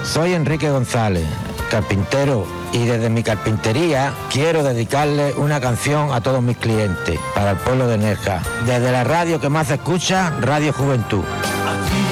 Soy Enrique González, carpintero, y desde mi carpintería quiero dedicarle una canción a todos mis clientes, para el pueblo de Nerja, desde la radio que más se escucha, Radio Juventud.